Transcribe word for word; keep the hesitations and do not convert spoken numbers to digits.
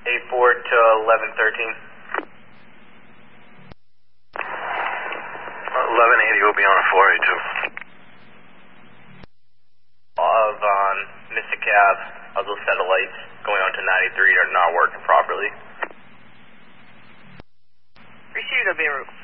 eight four to eleven thirteen. eleven eighty will be on a four eight two. Of on Mystic Ave, of those satellites going on to ninety-three are not working properly. Received, I'll be